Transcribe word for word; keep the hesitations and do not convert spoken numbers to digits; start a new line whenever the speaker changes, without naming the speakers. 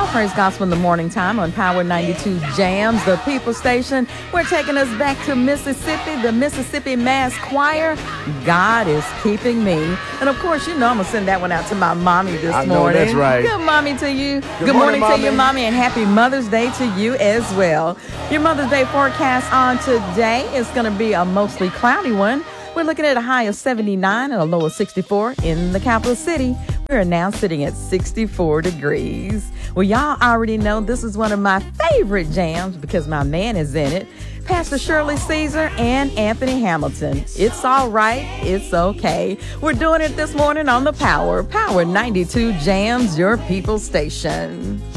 Well, praise gospel in the morning time on Power ninety-two Jams, the People Station. We're taking us back to Mississippi, the Mississippi Mass Choir. God is keeping me. And of course, you know I'm going to send that one out to my mommy this
I
morning.
know that's right.
Good mommy to you.
Good,
Good morning,
morning
to you, mommy, and happy Mother's Day to you as well. Your Mother's Day forecast on today is going to be a mostly cloudy one. We're looking at a high of seventy-nine and a low of sixty-four in the capital city. We're now sitting at sixty-four degrees. Well, y'all already know this is one of my favorite jams because my man is in it. Pastor Shirley Caesar and Anthony Hamilton. It's all right. It's okay. We're doing it this morning on the Power. Power ninety-two Jams, your people station.